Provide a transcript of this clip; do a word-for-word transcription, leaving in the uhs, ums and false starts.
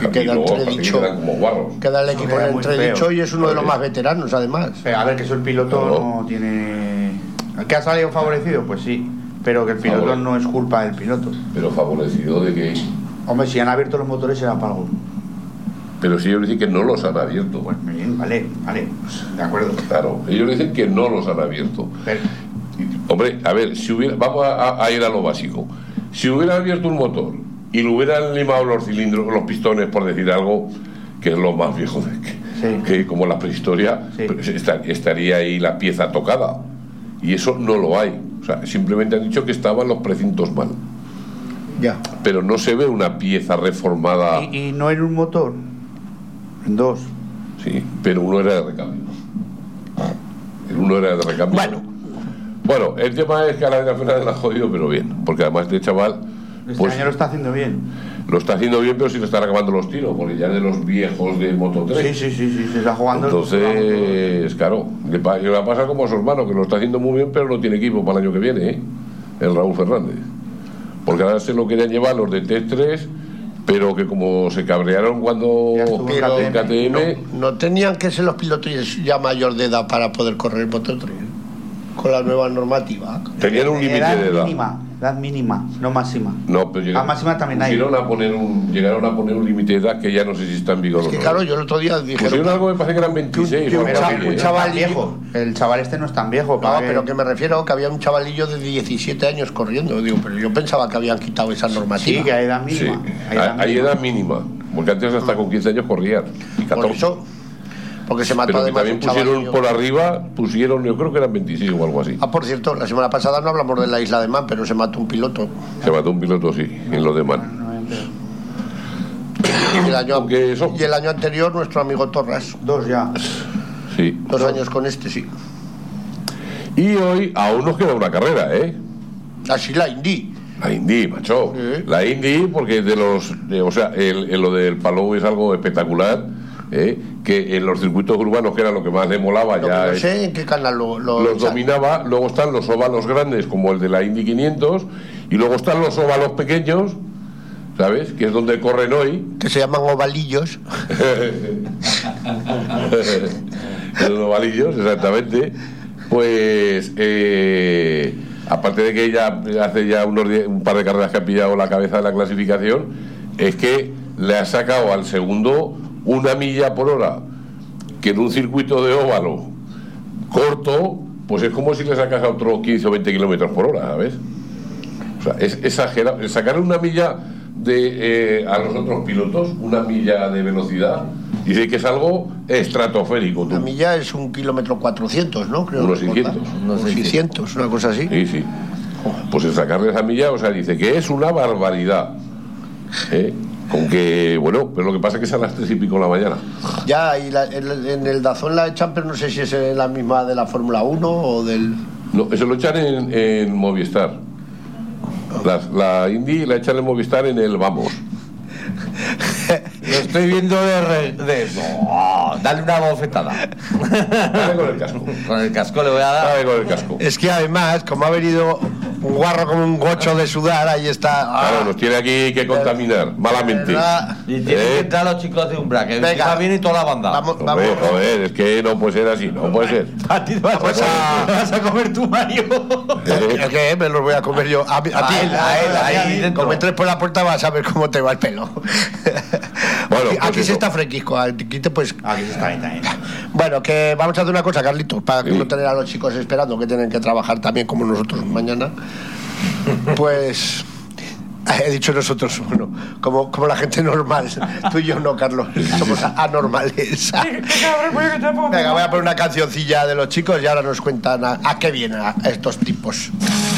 que queda entredicho. Queda el equipo en entredicho y es uno de los más veteranos, además. Pero a ver, que eso el piloto no, no tiene... ¿Que ha salido favorecido? Pues sí, pero que el piloto Favore... no es culpa del piloto. ¿Pero favorecido de qué? Hombre, si han abierto los motores será para algo. Pero si ellos dicen que no los han abierto. Pues bien, vale, vale, pues, de acuerdo. Claro, ellos dicen que no los han abierto. Pero... Hombre, a ver, si hubiera, vamos a, a ir a lo básico. Si hubieran abierto un motor y le hubieran limado los cilindros, los pistones, por decir algo, que es lo más viejo de que, sí. que como la prehistoria, sí. pues estaría ahí la pieza tocada. Y eso no lo hay. O sea, simplemente han dicho que estaban los precintos mal. Ya. Pero no se ve una pieza reformada. ¿Y, y no en un motor? En dos. Sí, pero uno era de recambio. El uno era de recambio. Bueno. Bueno, el tema es que a la Arena Fernández la ha jodido, pero bien. Porque además este chaval... Este pues, año lo está haciendo bien. Lo está haciendo bien, pero sí le están acabando los tiros, porque ya de los viejos de Moto tres. Sí, sí, sí, sí, se está jugando. Entonces, claro, le, pa- le va a pasar como a su hermano, que lo está haciendo muy bien, pero no tiene equipo para el año que viene, ¿eh? El Raúl Fernández. Porque ahora se lo querían llevar los de T tres, pero que como se cabrearon cuando el K T M... No, no tenían que ser los pilotos ya mayor de edad para poder correr Moto tres. Con la nueva normativa. Tenían un límite de edad. Mínima, edad mínima, no máxima. No, pero llegaron, a máxima también hay. A poner un, llegaron a poner un límite de edad que ya no sé si está en vigor. Es que claro, yo el otro día dije. Pusieron algo, me parece que eran veintiséis. Que un, que un, chaval, un chaval viejo. El chaval este no es tan viejo. No, que... pero que me refiero que había un chavalillo de diecisiete años corriendo. Digo, pero yo pensaba que habían quitado esa normativa. Sí, que hay edad mínima. Sí, hay, edad, hay edad mínima. Porque antes hasta con quince años corrían. Y catorce. Por eso. Porque se mató pero además también un pusieron chavalillo. Por arriba, pusieron, yo creo que eran veintiséis o algo así. Ah, por cierto, la semana pasada no hablamos de la isla de Man, pero se mató un piloto. Se mató un piloto, sí, en lo de Man. Y el año, eso... y el año anterior nuestro amigo Torras. Dos ya. Sí. Dos años con este, sí. Y hoy aún nos queda una carrera, ¿eh? Así la Indy. La Indy, macho. ¿Sí? La Indy, porque de los... De, o sea, el, el, lo del Palou es algo espectacular. ¿Eh? Que en los circuitos urbanos, que era lo que más le molaba, lo ya no es, sé en qué canal lo, lo los dominaba. Luego están los óvalos grandes, como el de la Indy quinientos, y luego están los óvalos pequeños, ¿sabes? Que es donde corren hoy, que se llaman ovalillos. Los ovalillos, exactamente. Pues eh, aparte de que ella hace ya unos diez, un par de carreras que ha pillado la cabeza de la clasificación, es que le ha sacado al segundo una milla por hora, que en un circuito de óvalo corto, pues es como si le sacas a otro quince o veinte kilómetros por hora, ¿sabes? O sea, es exagerado. Sacar una milla de eh, a los otros pilotos, una milla de velocidad, dice que es algo estratosférico. Una milla es un kilómetro cuatrocientos, ¿no? Creo unos seiscientos. Unos seiscientos, una cosa así. Sí, sí. Pues el sacarle esa milla, o sea, dice que es una barbaridad. ¿Eh? Con que, bueno, pero lo que pasa es que es a las tres y pico de la mañana. Ya, y la, en, en el Dazón la echan, pero no sé si es la misma de la Fórmula uno o del... No, eso lo echan en, en Movistar. La, la Indy la echan en Movistar en el Vamos. Lo estoy viendo de... Re, de no, dale una bofetada. Dale con el casco. Con el casco le voy a dar. Dale con el casco. Es que además, como ha venido un guarro como un gocho de sudar, ahí está. Claro, ah, nos tiene aquí que contaminar, malamente. Y tienen ¿Eh? que entrar los chicos de Umbra, que venga, viene toda la banda. Vamos, Hombre, vamos. Joder, es que no puede ser así, no puede ser. A ti te vas, vamos a, a... vas a comer tu Mario. Es que me los voy a comer yo. A, a, a ti, a él, a él, ahí, ahí dentro. Como entres por la puerta vas a ver cómo te va el pelo. Bueno, aquí, pues aquí se está fresquisco, aquí te pues. Aquí se está bien también. Bueno, que vamos a hacer una cosa, Carlitos, para sí. no tener a los chicos esperando, que tienen que trabajar también como nosotros mañana. Pues he dicho nosotros, bueno, como, como la gente normal. Tú y yo no, Carlos, somos anormales. Venga, voy a poner una cancioncilla de los chicos y ahora nos cuentan a, a qué vienen a estos tipos.